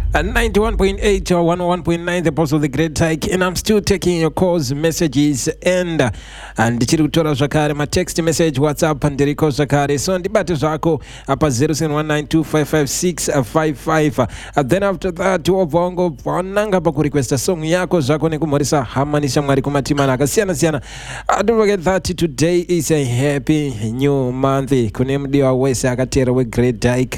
91.8 or 101.9, the pulse of the great hike, and I'm still taking your calls, messages, and ndichirikutora zvakare ma text message WhatsApp ndiriko zvakare, so ndibate zvako apa 0719255655. Then after that wobva vananga pakurequesta song yako zvako nekumhoresa hama neshamwari kumatimana akasiyana siyana. Don't forget that today is a happy new month kune mudiwa wese akatera we great hike.